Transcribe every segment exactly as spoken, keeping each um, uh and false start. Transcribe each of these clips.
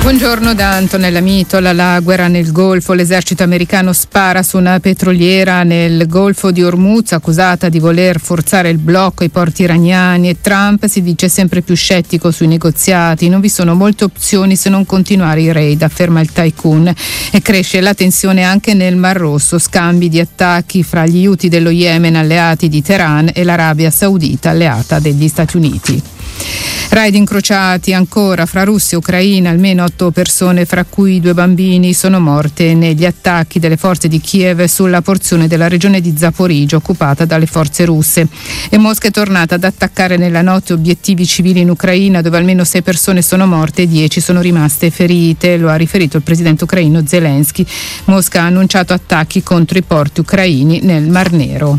Buongiorno da Antonella Mitola. La guerra nel Golfo, l'esercito americano spara su una petroliera nel Golfo di Hormuz accusata di voler forzare il blocco ai porti iraniani, e Trump si dice sempre più scettico sui negoziati. Non vi sono molte opzioni se non continuare i raid, afferma il tycoon, e cresce la tensione anche nel Mar Rosso, scambi di attacchi fra gli Houthi dello Yemen alleati di Teheran e l'Arabia Saudita alleata degli Stati Uniti. Raid incrociati ancora fra Russia e Ucraina, almeno otto persone, fra cui due bambini, sono morte negli attacchi delle forze di Kiev sulla porzione della regione di Zaporizhzhia occupata dalle forze russe. E Mosca è tornata ad attaccare nella notte obiettivi civili in Ucraina, dove almeno sei persone sono morte e dieci sono rimaste ferite, lo ha riferito il presidente ucraino Zelensky. Mosca ha annunciato attacchi contro i porti ucraini nel Mar Nero.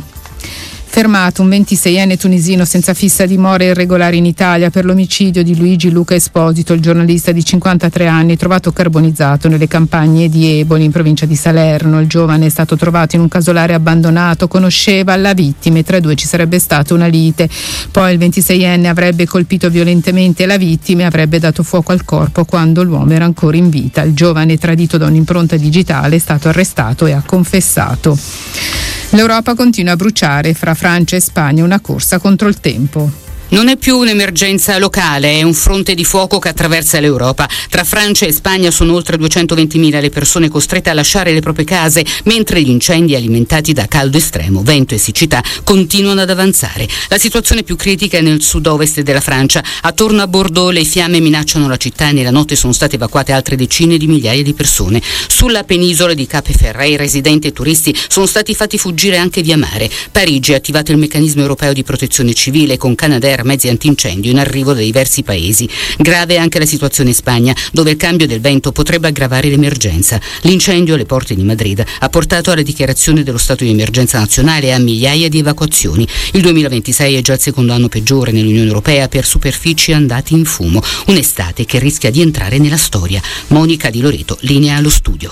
Fermato un ventiseienne tunisino senza fissa dimora e irregolare in Italia per l'omicidio di Luigi Luca Esposito, il giornalista di cinquantatré anni, trovato carbonizzato nelle campagne di Eboli in provincia di Salerno. Il giovane è stato trovato in un casolare abbandonato, conosceva la vittima e tra i due ci sarebbe stata una lite. Poi il ventiseienne avrebbe colpito violentemente la vittima e avrebbe dato fuoco al corpo quando l'uomo era ancora in vita. Il giovane, tradito da un'impronta digitale, è stato arrestato e ha confessato. L'Europa continua a bruciare, fra Francia e Spagna una corsa contro il tempo. Non è più un'emergenza locale, è un fronte di fuoco che attraversa l'Europa. Tra Francia e Spagna sono oltre duecentoventimila le persone costrette a lasciare le proprie case, mentre gli incendi alimentati da caldo estremo, vento e siccità continuano ad avanzare. La situazione più critica è nel sud-ovest della Francia. Attorno a Bordeaux le fiamme minacciano la città e nella notte sono state evacuate altre decine di migliaia di persone. Sulla penisola di Cap Ferret residenti e turisti sono stati fatti fuggire anche via mare. Parigi ha attivato il meccanismo europeo di protezione civile con Canadair, mezzi antincendio in arrivo da diversi paesi. Grave anche la situazione in Spagna, dove il cambio del vento potrebbe aggravare l'emergenza. L'incendio alle porte di Madrid ha portato alla dichiarazione dello stato di emergenza nazionale e a migliaia di evacuazioni. Il duemilaventisei è già il secondo anno peggiore nell'Unione Europea per superfici andate in fumo. Un'estate che rischia di entrare nella storia. Monica Di Loreto, linea allo studio.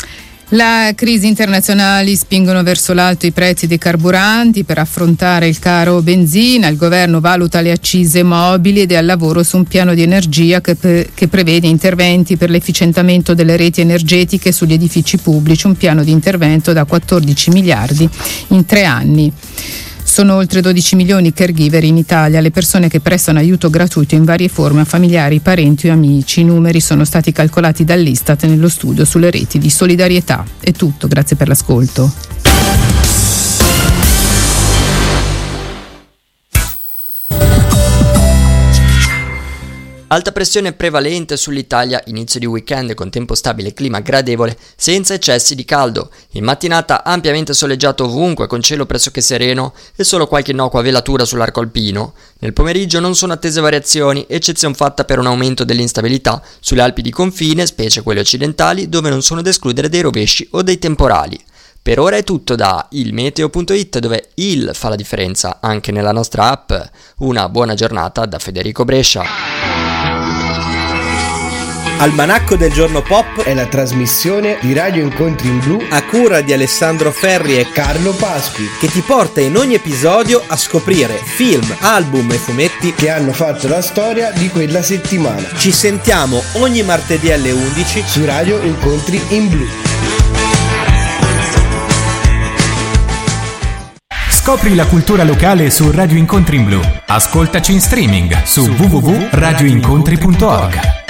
La crisi internazionali spingono verso l'alto i prezzi dei carburanti. Per affrontare il caro benzina, il governo valuta le accise mobili ed è al lavoro su un piano di energia che, pre- che prevede interventi per l'efficientamento delle reti energetiche sugli edifici pubblici, un piano di intervento da quattordici miliardi in tre anni. Sono oltre dodici milioni i caregiver in Italia, le persone che prestano aiuto gratuito in varie forme a familiari, parenti o amici. I numeri sono stati calcolati dall'Istat nello studio sulle reti di solidarietà. È tutto, grazie per l'ascolto. Alta pressione prevalente sull'Italia, inizio di weekend con tempo stabile e clima gradevole, senza eccessi di caldo. In mattinata ampiamente soleggiato ovunque con cielo pressoché sereno e solo qualche innocua velatura sull'arco alpino. Nel pomeriggio non sono attese variazioni, eccezione fatta per un aumento dell'instabilità sulle Alpi di confine, specie quelle occidentali, dove non sono da escludere dei rovesci o dei temporali. Per ora è tutto da ilmeteo punto it, dove il fa la differenza anche nella nostra app. Una buona giornata da Federico Brescia. Almanacco del giorno pop è la trasmissione di Radio Incontri in Blu a cura di Alessandro Ferri e Carlo Pasqui, che ti porta in ogni episodio a scoprire film, album e fumetti che hanno fatto la storia di quella settimana. Ci sentiamo ogni martedì alle undici su Radio Incontri in Blu. Scopri la cultura locale su Radio Incontri in Blu. Ascoltaci in streaming su w w w punto radio incontri punto org.